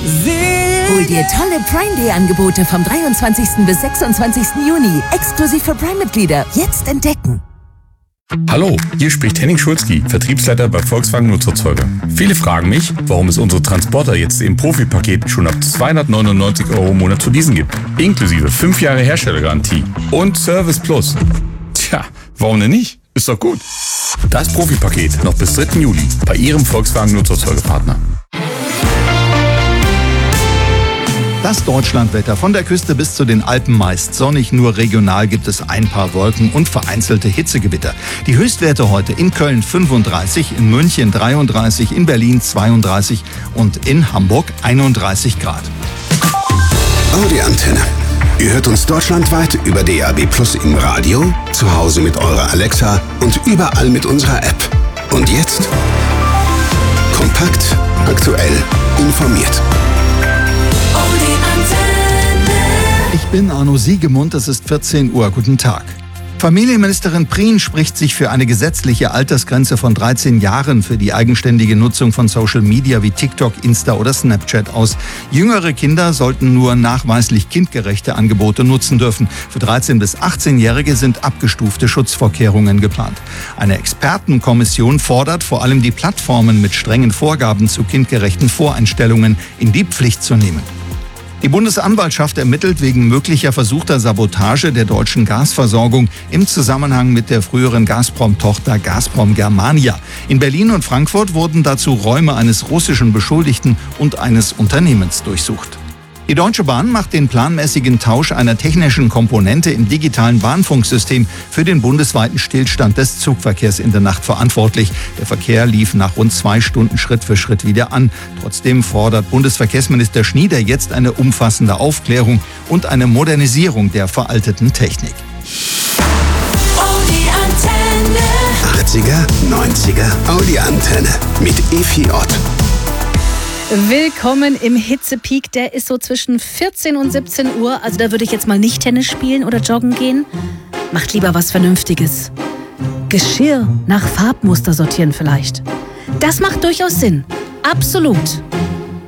Hol dir tolle Prime Day Angebote vom 23. bis 26. Juni. Exklusiv für Prime-Mitglieder. Jetzt entdecken. Hallo, hier spricht Henning Schulzki, Vertriebsleiter bei Volkswagen Nutzfahrzeuge. Viele fragen mich, warum es unsere Transporter jetzt im Profi-Paket schon ab 299 € im Monat zu leasen gibt. Inklusive 5 Jahre Herstellergarantie und Service Plus. Tja, warum denn nicht? Ist doch gut. Das Profi-Paket noch bis 3. Juli bei Ihrem Volkswagen Nutzfahrzeugepartner. Das Deutschlandwetter von der Küste bis zu den Alpen meist sonnig, nur regional gibt es ein paar Wolken und vereinzelte Hitzegewitter. Die Höchstwerte heute in Köln 35, in München 33, in Berlin 32 und in Hamburg 31 Grad. Audi Antenne. Ihr hört uns deutschlandweit über DAB+ im Radio, zu Hause mit eurer Alexa und überall mit unserer App. Und jetzt? Kompakt, aktuell, informiert. Ich bin Arno Siegemund, es ist 14 Uhr. Guten Tag. Familienministerin Prien spricht sich für eine gesetzliche Altersgrenze von 13 Jahren für die eigenständige Nutzung von Social Media wie TikTok, Insta oder Snapchat aus. Jüngere Kinder sollten nur nachweislich kindgerechte Angebote nutzen dürfen. Für 13- bis 18-Jährige sind abgestufte Schutzvorkehrungen geplant. Eine Expertenkommission fordert vor allem die Plattformen mit strengen Vorgaben zu kindgerechten Voreinstellungen in die Pflicht zu nehmen. Die Bundesanwaltschaft ermittelt wegen möglicher versuchter Sabotage der deutschen Gasversorgung im Zusammenhang mit der früheren Gazprom-Tochter Gazprom Germania. In Berlin und Frankfurt wurden dazu Räume eines russischen Beschuldigten und eines Unternehmens durchsucht. Die Deutsche Bahn macht den planmäßigen Tausch einer technischen Komponente im digitalen Bahnfunksystem für den bundesweiten Stillstand des Zugverkehrs in der Nacht verantwortlich. Der Verkehr lief nach rund 2 Stunden Schritt für Schritt wieder an. Trotzdem fordert Bundesverkehrsminister Schnieder jetzt eine umfassende Aufklärung und eine Modernisierung der veralteten Technik. Audi Antenne. 80er, 90er, Audi Antenne mit Efi Ott. Willkommen im Hitzepeak, der ist so zwischen 14 und 17 Uhr, also da würde ich jetzt mal nicht Tennis spielen oder joggen gehen. Macht lieber was Vernünftiges. Geschirr nach Farbmuster sortieren vielleicht. Das macht durchaus Sinn. Absolut.